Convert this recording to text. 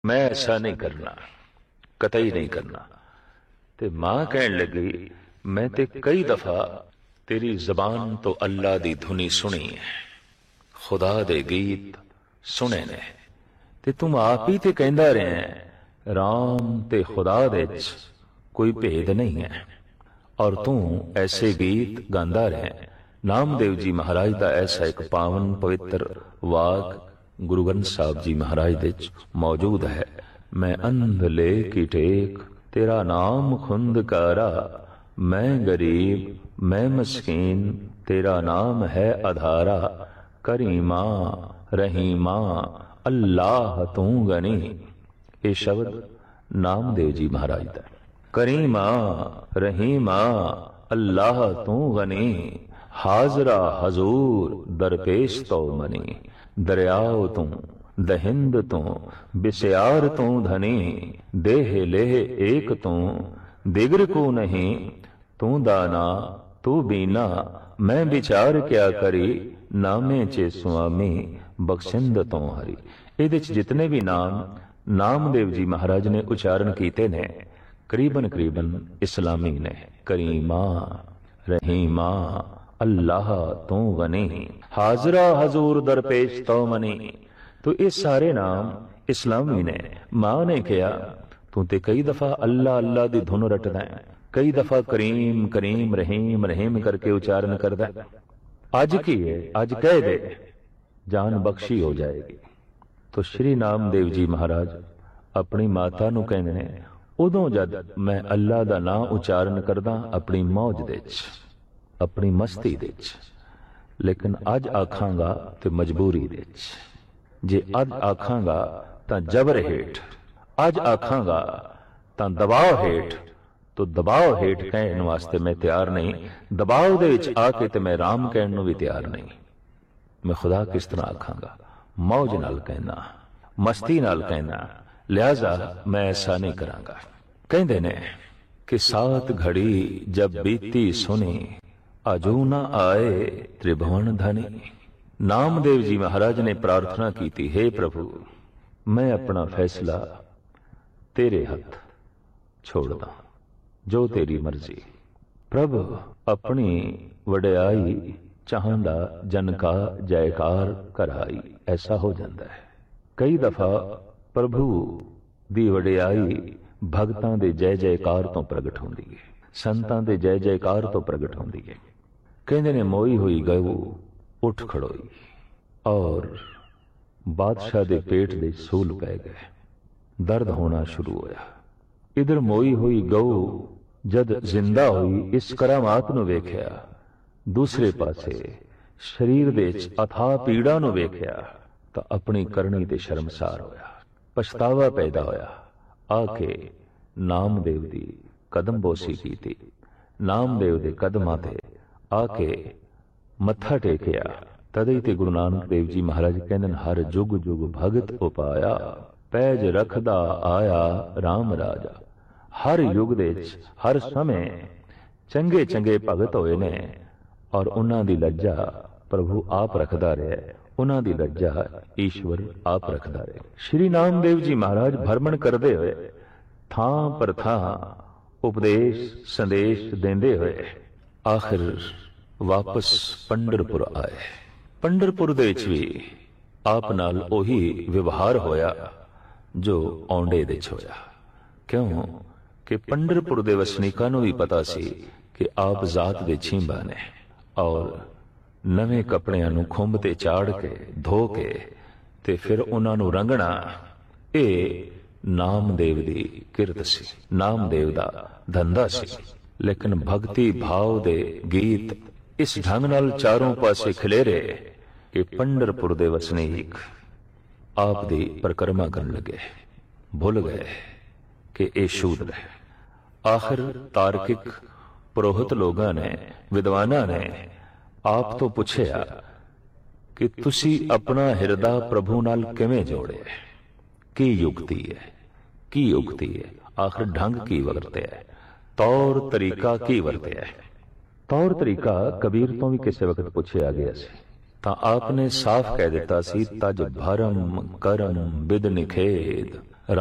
मैं ऐसा नहीं करना, कतई नहीं करना। ते मां कहन लगी, मैं ते कई दफा तेरी जबान तो अल्लाह दी धुनी सुनी है, खुदा दे गीत सुने ने, ते तुम आप ही ते कहंदा रहे हैं राम ते खुदा दे कोई भेद नहीं है, और तू ऐसे गीत गांदा रहे। नामदेव जी महाराज का ऐसा एक पावन पवित्र वाक गुरु ग्रंथ साहब जी महाराज दे मौजूद है। मैं अंध ले की टेक तेरा नाम खुंदकारा, मैं गरीब मैं मस्कीन तेरा नाम है आधारा, करीमा रहीमा अल्लाह तू गनी। ये शब्द नामदेव जी महाराज का। करीमा रहीमा अल्लाह तू गनी, हाजरा हजूर दरपेश तो मनी, दरियाओ तू दहिंद तू बिस्यार तू धनी, देह लेह एक तू दिगर को नहीं, तू दाना तू बीना मैं विचार क्या करी, नामे चे स्वामी बख्शिंद तो हरी। इहदे च जितने भी नाम नामदेव जी महाराज ने उच्चारण कीते ने करीबन करीबन इस्लामी ने। करीमा रहीमा अल्लाह तू गनी, हाजरा हजूर दरपेश तो मनी। तो ये सारे नाम इस्लामी ने। मां ने कहा तू ते कई दफा अल्लाह अल्लाह दी धुन रटदा है, कई दफा करीम करीम रहीम रहीम करके उच्चारण करदा है। अज की है, अज कह दे जान बख्शी हो जाएगी। तो श्री नामदेव जी महाराज अपनी माता नूं कहंदे ने, उदों जद मैं अल्लाह दा नाम उच्चारण करदा अपनी मौज दे च, अपनी मस्ती दे च, लेकिन अज आखांगा ते मजबूरी दे च। जे अज आखांगा तां जबर हेठ, अज आखांगा तां दबाव हेठ, तो दबाव हेठ कहण वास्ते मैं तैयार नहीं, दबाव दे विच आके ते मैं राम कहण नूं भी तैयार नहीं। मैं खुदा किस तरह आखांगा, मौज नाल कहना, मस्ती नाल कहना, लिहाजा मैं ऐसा नहीं करांगा। कहंदे ने कि सात घड़ी जब बीती सुनी, अजू न आए त्रिभुवन धनी। नामदेव जी महाराज ने प्रार्थना की थी, हे प्रभु मैं अपना फैसला तेरे हाथ छोड़दा, जो तेरी मर्जी। प्रभु अपनी वड्याई चाहंदा जन का जयकार कराई, ऐसा हो जाता है। कई दफा प्रभु दी वड्याई भगतां दे जय जयकार तो प्रगट होंदी है, संतां दे जय जयकार तो प्रगट होंदी है। कहंदे ने मोई हुई गऊ उठ खड़ोई, और बादशाह दे पेट दे सूल पै गए, दर्द होना शुरू होया। इधर मोई हुई गऊ जद जिंदा हुई इस करामात नूं वेख्या, दूसरे पासे शरीर दे अथाह पीड़ा नूं वेख्या तां अपनी करनी ते शर्मसार होया, पछतावा पैदा होया। आके नामदेव दी कदम बोसी कीती, नामदेव दे कदमां ते आके मत्था टेकिया। तदे ते गुरु नानक देव जी महाराज कहंदे हर जुग जुग भगत उपाया, पैज रखदा आया राम राजा। हर युग दे हर समय चंगे चंगे भगत होए ने, और उन्हां दी लज्जा प्रभु आप रखदा रहे, उन्हां दी लज्जा ईश्वर आप रखदा रहे। श्री नामदेव जी महाराज भ्रमण करदे हुए थां पर थां उपदेश संदेश देंदे हुए आखिर वापस पंढरपुर आए। पंढरपुर दे विच भी आप नाल ओही व्यवहार होया जो औंडे दे च होया। क्यों कि पंढरपुर दे वसनीकां नूं भी पता सी कि आप जात दे छींबा ने, और नवे कपड़ियां नूं खुंब ते चाड़ के धो के ते फिर उन्हां नूं रंगना, ए नामदेव दी किरत सी, नामदेव दा धंधा सी। लेकिन भक्ति भाव दे गीत इस ढंग नाल चारों पासे खिलेरे कि पंढरपुर दे वसनीक आप दी परिक्रमा करन लगे, भुल गए कि ए शूद्र है। आखिर तार्किक पुरोहित लोगां ने, विद्वानां ने आप तो पुछया कि तुसी अपना हिरदा प्रभु नाल किवें जोड़े, की युक्ति है, की युक्ति है, आखिर ढंग की वरत्या है, तौर तरीका की वरत्या है। तौर तरीका कबीर तो भी किसी वक्त पुछया गया सी, तां आपने साफ कह दिता सी, तज भरम करम बिद निखेद